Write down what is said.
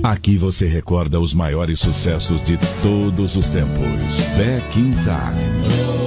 Aqui você recorda os maiores sucessos de todos os tempos. Back in Time.